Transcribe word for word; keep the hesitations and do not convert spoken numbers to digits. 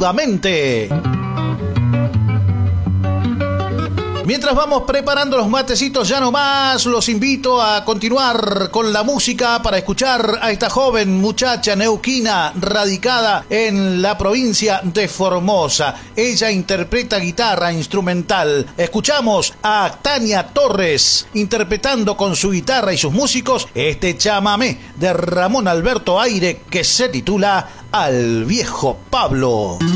Activamente. Mientras vamos preparando los matecitos, ya nomás los invito a continuar con la música para escuchar a esta joven muchacha neuquina radicada en la provincia de Formosa. Ella interpreta guitarra instrumental. Escuchamos a Tania Torres interpretando con su guitarra y sus músicos este chamamé de Ramón Alberto Aire que se titula Al Viejo Pablo.